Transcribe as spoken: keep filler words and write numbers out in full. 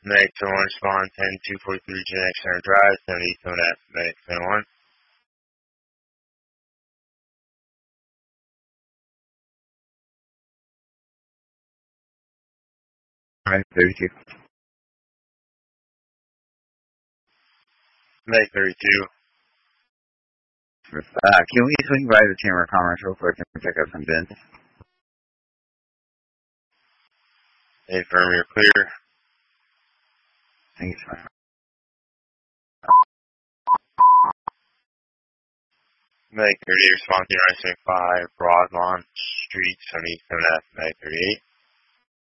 Medic seven one, spawn ten two forty-three Gen X Center Drive, seventy-seven F, Medic seven one. Alright, thirty-two. Medic thirty-two. Uh, can we swing by the Chamber of Commerce real quick and pick up some bins? Hey, firm, you're clear. Thanks, man. Medic thirty-eight, response to nine seventy-five, Broadlawn Street, seventy-seven F, Medic thirty-eight.